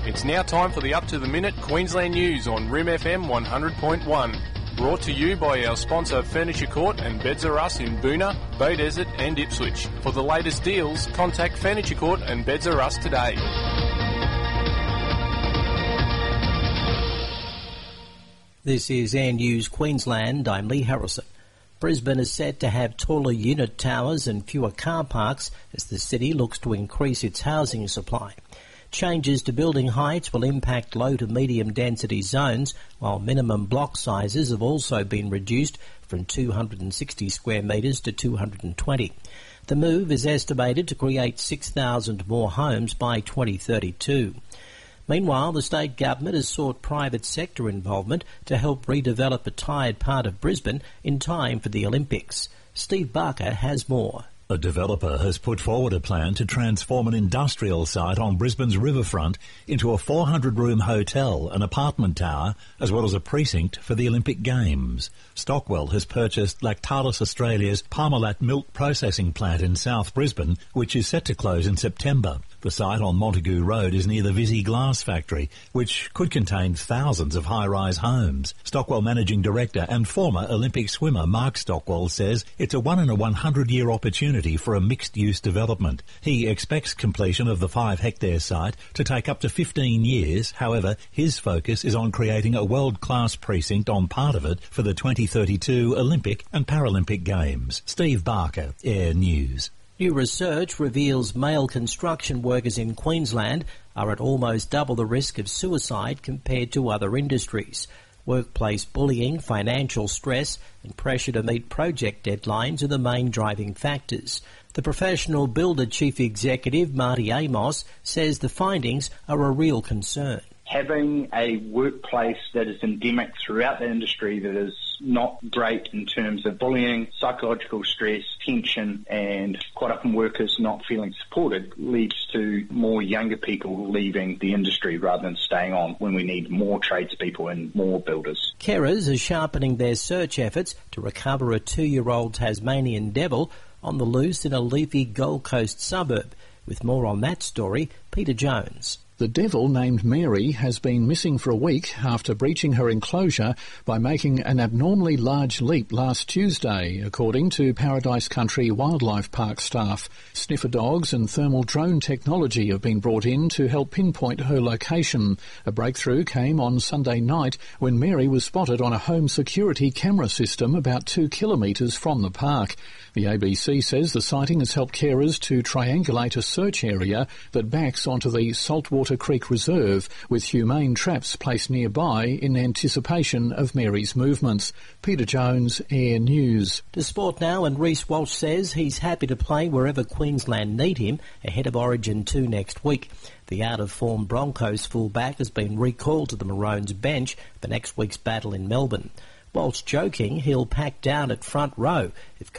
It's now time for the up-to-the-minute Queensland news on Rim FM 100.1. Brought to you by our sponsor Furniture Court and Beds R Us in Boona, Bay Desert and Ipswich. For the latest deals, contact Furniture Court and Beds R Us today. This is Air News Queensland. I'm Lee Harrison. Brisbane is set to have taller unit towers and fewer car parks as the city looks to increase its housing supply. Changes to building heights will impact low to medium density zones, while minimum block sizes have also been reduced from 260 square metres to 220. The move is estimated to create 6,000 more homes by 2032. Meanwhile, the state government has sought private sector involvement to help redevelop a tired part of Brisbane in time for the Olympics. Steve Barker has more. A developer has put forward a plan to transform an industrial site on Brisbane's riverfront into a 400-room hotel, an apartment tower, as well as a precinct for the Olympic Games. Stockwell has purchased Lactalis Australia's Parmalat milk processing plant in South Brisbane, which is set to close in September. The site on Montague Road is near the Visy Glass Factory, which could contain thousands of high-rise homes. Stockwell Managing Director and former Olympic swimmer Mark Stockwell says it's a 1-in-a-100-year opportunity for a mixed-use development. He expects completion of the 5-hectare site to take up to 15 years. However, his focus is on creating a world-class precinct on part of it for the 2032 Olympic and Paralympic Games. Steve Barker, Air News. New research reveals male construction workers in Queensland are at almost double the risk of suicide compared to other industries. Workplace bullying, financial stress and pressure to meet project deadlines are the main driving factors. The Professional Builder Chief Executive, Marty Amos, says the findings are a real concern. Having a workplace that is endemic throughout the industry that is not great in terms of bullying, psychological stress, tension, and quite often workers not feeling supported leads to more younger people leaving the industry rather than staying on when we need more tradespeople and more builders. Carers are sharpening their search efforts to recover a 2-year-old Tasmanian devil on the loose in a leafy Gold Coast suburb. With more on that story, Peter Jones. The devil, named Mary, has been missing for a week after breaching her enclosure by making an abnormally large leap last Tuesday, according to Paradise Country Wildlife Park staff. Sniffer dogs and thermal drone technology have been brought in to help pinpoint her location. A breakthrough came on Sunday night when Mary was spotted on a home security camera system about 2 kilometres from the park. The ABC says the sighting has helped carers to triangulate a search area that backs onto the Saltwater Creek Reserve, with humane traps placed nearby in anticipation of Mary's movements. Peter Jones, Air News. To sport now, and Reece Walsh says he's happy to play wherever Queensland need him ahead of Origin 2 next week. The out-of-form Broncos fullback has been recalled to the Maroons bench for next week's battle in Melbourne. Walsh joking he'll pack down at front row if